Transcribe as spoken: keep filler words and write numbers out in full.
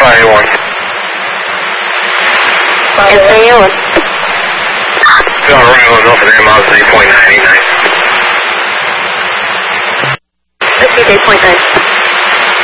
five A one. S A A one. Going around off of there, miles eight point nine eight nine. Let's see, eight point nine.